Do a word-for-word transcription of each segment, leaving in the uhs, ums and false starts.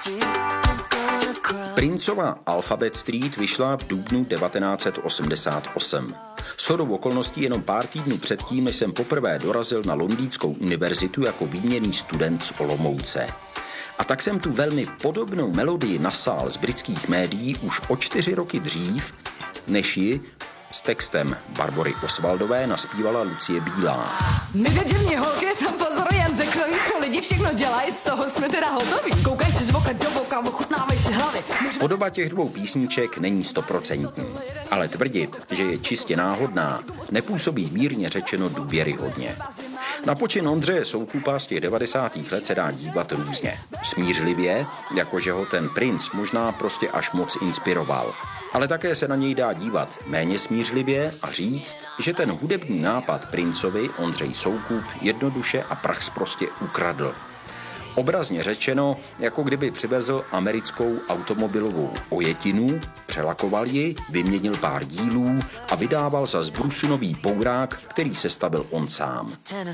Princova Alphabet Street vyšla v dubnu devatenáct set osmdesát osm. Shodou okolností jenom pár týdnů předtím, než jsem poprvé dorazil na Londýnskou univerzitu jako výměnný student z Olomouce. A tak jsem tu velmi podobnou melodii nasál z britských médií už o čtyři roky dřív, než ji s textem Barbory Osvaldové naspívala Lucie Bílá. My věděvní holky tam pozorují jen ze křoví, co lidi všechno dělají, z toho jsme teda hotoví. Koukaj si z boka do boka, ochutnávej si hlavy. Podoba těch dvou písniček není stoprocentní, ale tvrdit, že je čistě náhodná, nepůsobí mírně řečeno důvěryhodně. Na počin Ondřeje Soukupa z těch devadesátých let se dá dívat různě. Smířlivě, jakože ho ten princ možná prostě až moc inspiroval. Ale také se na něj dá dívat méně smířlivě a říct, že ten hudební nápad princovi Ondřej Soukup jednoduše a prachsprostě ukradl. Obrazně řečeno, jako kdyby přivezl americkou automobilovou ojetinu, přelakoval ji, vyměnil pár dílů a vydával za zbrusunový pourák, který sestavil on sám.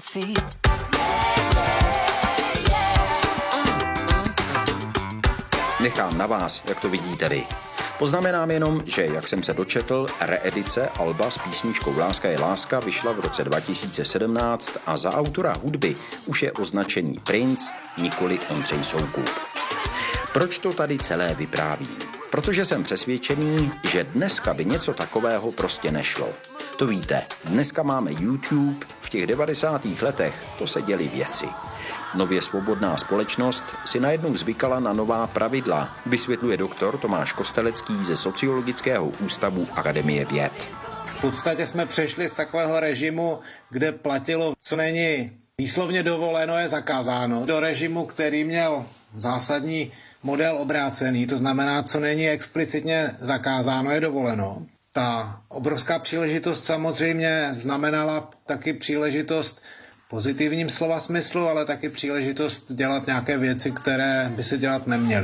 Nechám na vás, jak to vidíte vy. Poznamenám jenom, že, jak jsem se dočetl, reedice alba s písničkou Láska je láska vyšla v roce dva tisíce sedmnáct a za autora hudby už je označený Princ, nikoli Ondřej Soukup. Proč to tady celé vyprávím? Protože jsem přesvědčený, že dneska by něco takového prostě nešlo. To víte, dneska máme YouTube, v těch devadesátých letech to se děly věci. Nově svobodná společnost si najednou zvykala na nová pravidla, vysvětluje doktor Tomáš Kostelecký ze Sociologického ústavu Akademie věd. V podstatě jsme přešli z takového režimu, kde platilo, co není výslovně dovoleno, je zakázáno, do režimu, který měl zásadní model obrácený, to znamená, co není explicitně zakázáno, je dovoleno. Ta obrovská příležitost samozřejmě znamenala taky příležitost v pozitivním slova smyslu, ale taky příležitost dělat nějaké věci, které by se dělat neměly.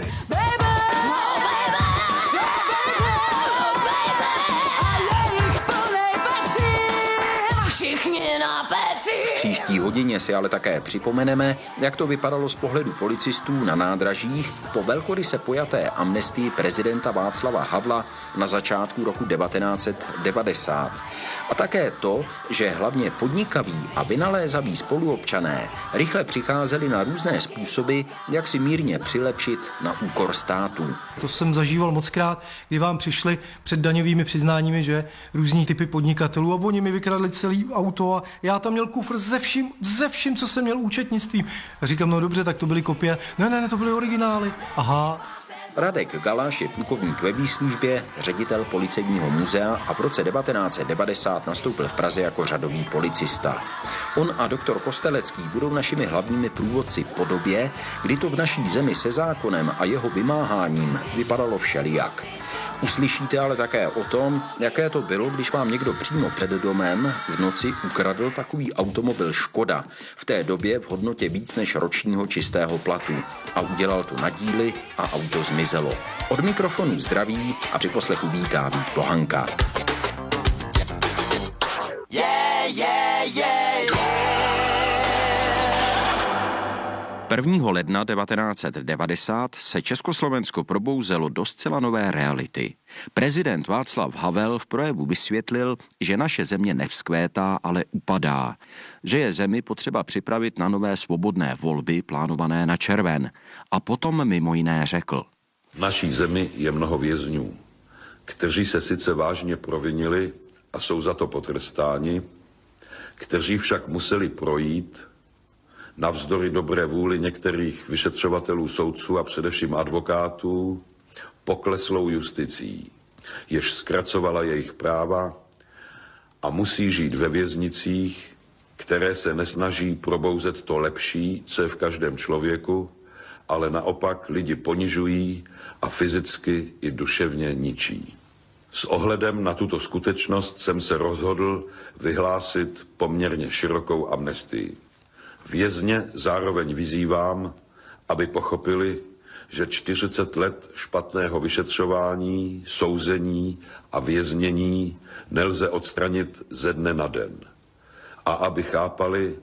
V příští hodině si ale také připomeneme, jak to vypadalo z pohledu policistů na nádražích po velkoryse pojaté amnestii prezidenta Václava Havla na začátku roku devatenáct set devadesát. A také to, že hlavně podnikaví a vynalézaví spoluobčané rychle přicházeli na různé způsoby, jak si mírně přilepšit na úkor státu. To jsem zažíval mockrát, kdy vám přišli před daňovými přiznáními, že různí typy podnikatelů a oni mi vykradli celý auto a já tam měl kufr ze vším, ze vším, co jsem měl účetnictvím. A říkám, no dobře, tak to byly kopie. Ne, ne, ne, to byly originály. Aha. Radek Galáš je plukovník ve výslužbě, ředitel Policejního muzea a v roce devatenáct set devadesát nastoupil v Praze jako řadový policista. On a doktor Kostelecký budou našimi hlavními průvodci po době, kdy to v naší zemi se zákonem a jeho vymáháním vypadalo všelijak. Uslyšíte ale také o tom, jaké to bylo, když vám někdo přímo před domem v noci ukradl takový automobil Škoda, v té době v hodnotě víc než ročního čistého platu. A udělal to na díly a auto zmizelo. Od mikrofonu zdraví a při poslechu vítá Vít Pohanka. Yeah, yeah, yeah, yeah. prvního ledna devatenáct set devadesát se Československo probouzelo do zcela nové reality. Prezident Václav Havel v projevu vysvětlil, že naše země nevzkvétá, ale upadá. Že je zemi potřeba připravit na nové svobodné volby plánované na červen. A potom mimo jiné řekl. V naší zemi je mnoho vězňů, kteří se sice vážně provinili a jsou za to potrestáni, kteří však museli projít navzdory dobré vůli některých vyšetřovatelů, soudců a především advokátů pokleslou justicí, jež zkracovala jejich práva a musí žít ve věznicích, které se nesnaží probouzet to lepší, co je v každém člověku, ale naopak lidi ponižují a fyzicky i duševně ničí. S ohledem na tuto skutečnost jsem se rozhodl vyhlásit poměrně širokou amnestii. Vězně zároveň vyzývám, aby pochopili, že čtyřicet let špatného vyšetřování, souzení a věznění nelze odstranit ze dne na den. A aby chápali,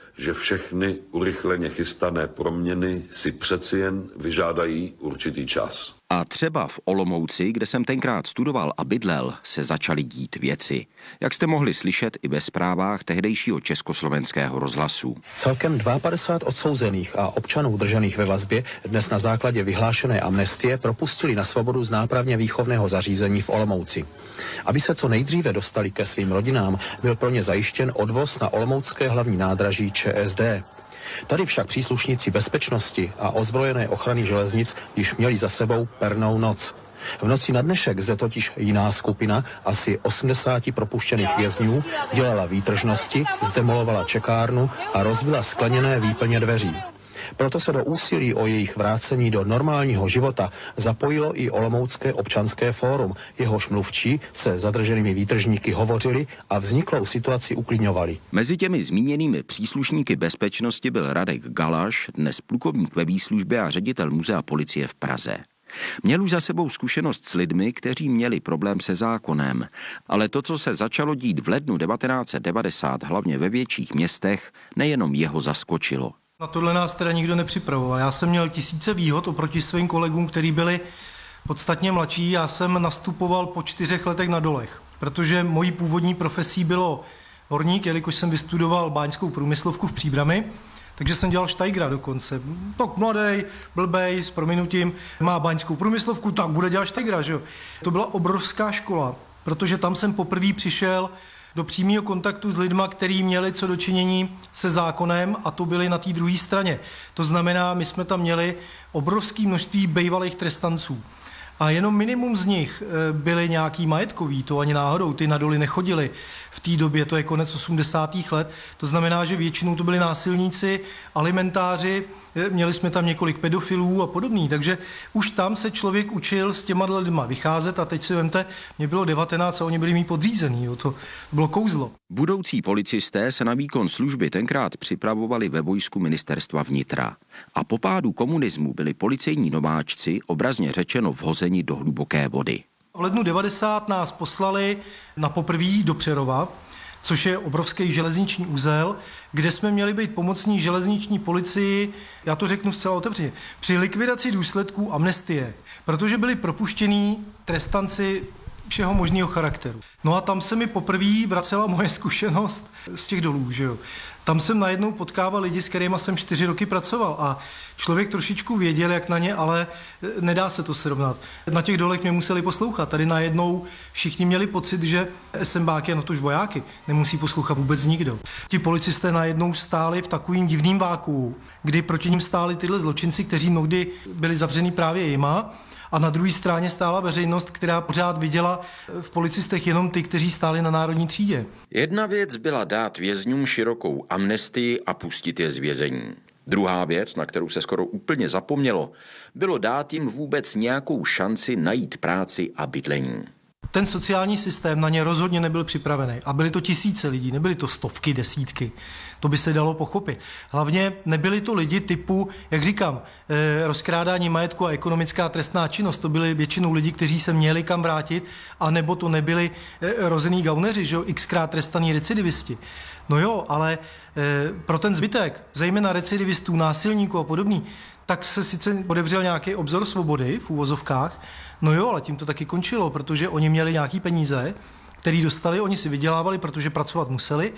že všechny urychleně chystané proměny si přeci jen vyžádají určitý čas. A třeba v Olomouci, kde jsem tenkrát studoval a bydlel, se začaly dít věci. Jak jste mohli slyšet i ve zprávách tehdejšího Československého rozhlasu. Celkem padesát dva odsouzených a občanů držených ve vazbě dnes na základě vyhlášené amnestie propustili na svobodu z nápravně výchovného zařízení v Olomouci. Aby se co nejdříve dostali ke svým rodinám, byl pro ně zajištěn odvoz na olomoucké hlavní nádraží ČSD. Tady však příslušníci bezpečnosti a ozbrojené ochrany železnic již měli za sebou pernou noc. V noci na dnešek zde totiž jiná skupina, asi osmdesát propuštěných vězňů, dělala výtržnosti, zdemolovala čekárnu a rozbila skleněné výplně dveří. Proto se do úsilí o jejich vrácení do normálního života zapojilo i Olomoucké občanské fórum, jehož mluvčí se zadrženými výtržníky hovořili a vzniklou situaci uklidňovali. Mezi těmi zmíněnými příslušníky bezpečnosti byl Radek Galaš, dnes plukovník ve výslužbě a ředitel muzea policie v Praze. Měl už za sebou zkušenost s lidmi, kteří měli problém se zákonem, ale to, co se začalo dít v lednu devatenáct set devadesát, hlavně ve větších městech, nejenom jeho zaskočilo. Na tohle nás teda nikdo nepřipravoval. Já jsem měl tisíce výhod oproti svým kolegům, kteří byli podstatně mladší. Já jsem nastupoval po čtyřech letech na dolech, protože mojí původní profesí bylo horník, jelikož jsem vystudoval báňskou průmyslovku v Příbrami, takže jsem dělal štajgra dokonce. Tak mladý, blbej, s prominutím, má báňskou průmyslovku, tak bude dělat štajgra, že jo. To byla obrovská škola, protože tam jsem poprvé přišel do přímého kontaktu s lidma, kteří měli co dočinění se zákonem, a to byli na té druhé straně. To znamená, my jsme tam měli obrovské množství bejvalých trestanců. A jenom minimum z nich byli nějaký majetkový, to ani náhodou, ty na doly nechodili v té době, to je konec osmdesátých let. To znamená, že většinou to byli násilníci, alimentáři, měli jsme tam několik pedofilů a podobný, takže už tam se člověk učil s těma lidma vycházet a teď si vemte, mě bylo devatenáct a oni byli mý podřízený, jo, to bylo kouzlo. Budoucí policisté se na výkon služby tenkrát připravovali ve vojsku ministerstva vnitra. A po pádu komunismu byli policejní nováčci, obrazně řečeno, vhozeni do hluboké vody. V lednu devadesát nás poslali na poprví do Přerova, což je obrovský železniční uzel, kde jsme měli být pomocní železniční policii, já to řeknu zcela otevřeně, při likvidaci důsledků amnestie, protože byli propuštění trestanci všeho možného charakteru. No a tam se mi poprvé vracela moje zkušenost z těch dolů, že jo. Tam jsem najednou potkával lidi, s kterými jsem čtyři roky pracoval a člověk trošičku věděl, jak na ně, ale nedá se to srovnat. Na těch dolech mě museli poslouchat. Tady najednou všichni měli pocit, že SMBáky a natož vojáky nemusí poslouchat vůbec nikdo. Ti policisté najednou stáli v takovým divným vákuu, kdy proti nim stáli tyhle zločinci, kteří mnohdy byli zavřený právě jima. A na druhé straně stála veřejnost, která pořád viděla v policistech jenom ty, kteří stáli na národní třídě. Jedna věc byla dát vězňům širokou amnestii a pustit je z vězení. Druhá věc, na kterou se skoro úplně zapomnělo, bylo dát jim vůbec nějakou šanci najít práci a bydlení. Ten sociální systém na ně rozhodně nebyl připravený. A byly to tisíce lidí, nebyly to stovky, desítky. To by se dalo pochopit. Hlavně nebyli to lidi typu, jak říkám, eh, rozkrádání majetku a ekonomická trestná činnost. To byli většinou lidi, kteří se měli kam vrátit, anebo to nebyli eh, rozený gauneři, že jo, xkrát trestaný recidivisti. No jo, ale eh, pro ten zbytek, zejména recidivistů, násilníků a podobný, tak se sice odevřel nějaký obzor svobody v úvozovkách. No jo, ale tím to taky končilo, protože oni měli nějaký peníze, který dostali, oni si vydělávali, protože pracovat museli.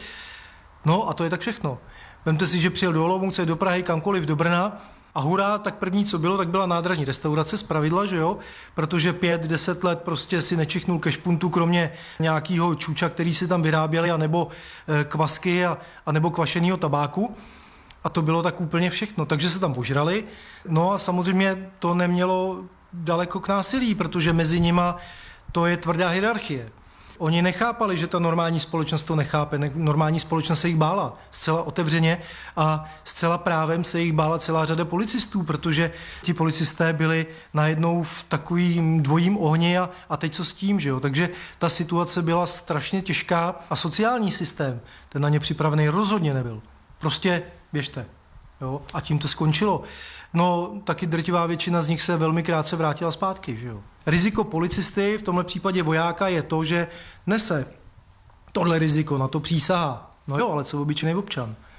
No a to je tak všechno. Vemte si, že přijel do Olomouce, do Prahy, kamkoliv, do Brna a hurá, tak první, co bylo, tak byla nádražní restaurace z pravidla, že jo? Protože pět, deset let prostě si nečichnul ke špuntu, kromě nějakého čůča, který si tam vyráběli, anebo e, kvasky, a, anebo kvašenýho tabáku. A to bylo tak úplně všechno. Takže se tam požrali. No a samozřejmě to nemělo daleko k násilí, protože mezi nima to je tvrdá hierarchie. Oni nechápali, že ta normální společnost to nechápe. Normální společnost se jich bála zcela otevřeně a zcela právem se jich bála celá řada policistů, protože ti policisté byli najednou v takovým dvojím ohni a, a teď co s tím, že jo? Takže ta situace byla strašně těžká a sociální systém, ten na ně připravený rozhodně nebyl. Prostě běžte. Jo? A tím to skončilo. No, taky drtivá většina z nich se velmi krátce vrátila zpátky. Že jo? Riziko policisty, v tomhle případě vojáka, je to, že nese tohle riziko, na to přísahá. No jo, ale co obyčejný občan?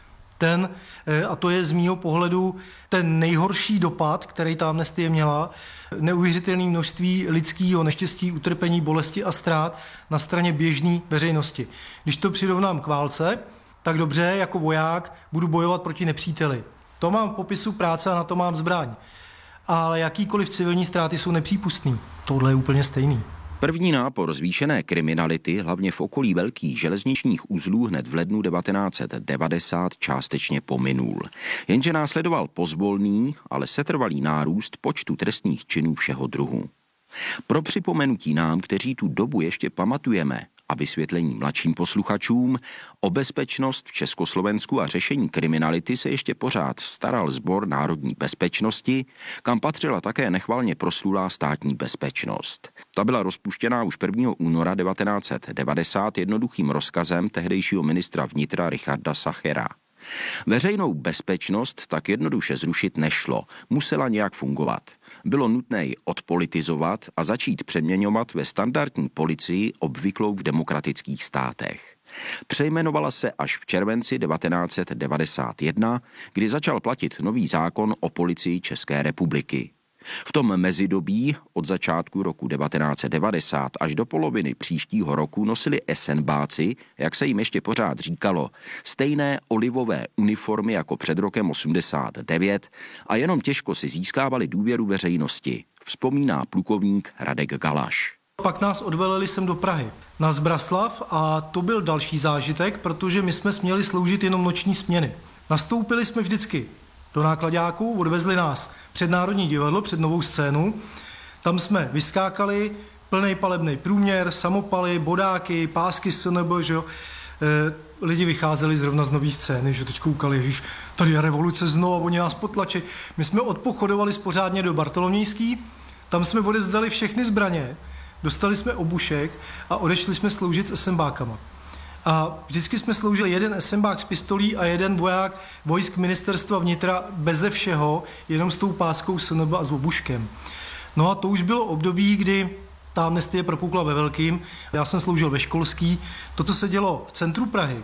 ten, a to je z mýho pohledu ten nejhorší dopad, který ta amnestie měla, neuvěřitelné množství lidského neštěstí, utrpení, bolesti a ztrát na straně běžné veřejnosti. Když to přirovnám k válce, tak dobře, jako voják budu bojovat proti nepříteli. To mám v popisu práce a na to mám zbraň. Ale jakýkoliv civilní ztráty jsou nepřípustný. Tohle je úplně stejný. První nápor zvýšené kriminality, hlavně v okolí velkých železničních uzlů, hned v lednu devatenáct set devadesát částečně pominul. Jenže následoval pozvolný, ale setrvalý nárůst počtu trestných činů všeho druhu. Pro připomenutí nám, kteří tu dobu ještě pamatujeme, a vysvětlení mladším posluchačům, o bezpečnost v Československu a řešení kriminality se ještě pořád staral Sbor národní bezpečnosti, kam patřila také nechvalně proslulá státní bezpečnost. Ta byla rozpuštěná už prvního února devatenáct set devadesát jednoduchým rozkazem tehdejšího ministra vnitra Richarda Sachera. Veřejnou bezpečnost tak jednoduše zrušit nešlo, musela nějak fungovat. Bylo nutné ji odpolitizovat a začít přeměňovat ve standardní policii obvyklou v demokratických státech. Přejmenovala se až v červenci devatenáct set devadesát jedna, kdy začal platit nový zákon o policii České republiky. V tom mezidobí od začátku roku devatenáct set devadesát až do poloviny příštího roku nosili esenbáci, jak se jim ještě pořád říkalo, stejné olivové uniformy jako před rokem osmdesát devět a jenom těžko si získávali důvěru veřejnosti, vzpomíná plukovník Radek Galaš. Pak nás odveleli sem do Prahy na Zbraslav a to byl další zážitek, protože my jsme směli sloužit jenom noční směny. Nastoupili jsme vždycky do nákladáků, odvezli nás před Národní divadlo, před Novou scénu. Tam jsme vyskákali, plnej palebný průměr, samopaly, bodáky, pásky S N B, že jo. E, lidi vycházeli zrovna z Nový scény, že teď koukali, ježiš, tady je revoluce znovu, oni nás potlačí. My jsme odpochodovali spořádně do Bartolomějský, tam jsme odezdali všechny zbraně, dostali jsme obušek a odešli jsme sloužit s esembákama. A vždycky jsme sloužili jeden esembák s pistolí a jeden voják vojsk ministerstva vnitra beze všeho, jenom s tou páskou S N B a s obuškem. No a to už bylo období, kdy ta amnestie propukla ve velkým. Já jsem sloužil ve Školský. Toto se dělo v centru Prahy.